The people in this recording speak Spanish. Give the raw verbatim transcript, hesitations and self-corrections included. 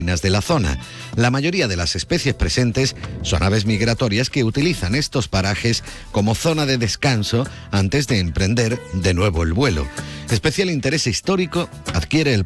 de la zona. La mayoría de las especies presentes son aves migratorias que utilizan estos parajes como zona de descanso antes de emprender de nuevo el vuelo. Especial interés histórico adquiere el